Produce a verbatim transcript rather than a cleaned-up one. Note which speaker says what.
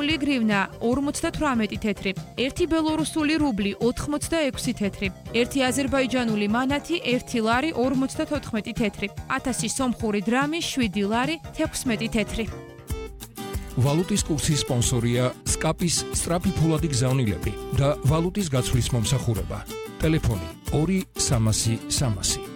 Speaker 1: რუსული გრივნა ორმოცდათვრამეტი თეთრი, ერთი ბელორუსული რუბლი ოთხმოცდაექვსი თეთრი, ერთი აზერბაიჯანული მანათი ერთი ლარი ორმოცდათოთხმეტი თეთრი, ათასი სომხური დრამი შვიდი ლარი თექვსმეტი თეთრი.
Speaker 2: ვალუტის კურსის სპონსორია სკაპის სწრაფი ფულადი გზავნილები და ვალუტის გაცვლის მომსახურება. ტელეფონი ორი სამასი სამასი.